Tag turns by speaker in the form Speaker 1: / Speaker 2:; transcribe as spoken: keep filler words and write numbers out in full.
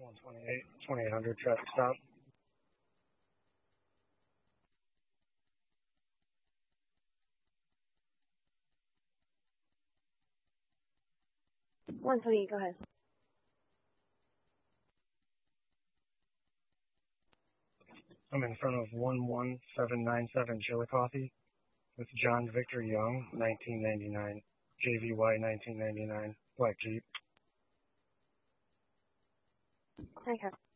Speaker 1: one twenty-eight, twenty-eight hundred traffic stop.
Speaker 2: one twenty-eight, go ahead.
Speaker 1: I'm in front of one one seven nine seven Chillicothe with John Victor Young, nineteen ninety-nine, J V Y nineteen ninety-nine, black Jeep.
Speaker 2: Okay.